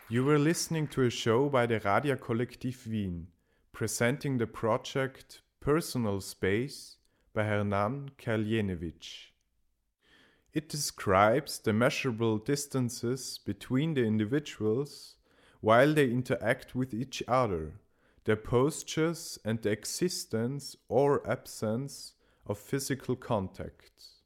You were listening to a show by the Radia Kollektiv Wien, presenting the project Personal Space by Hernan Kaljenevich. It describes the measurable distances between the individuals while they interact with each other, their postures, and the existence or absence of physical contact.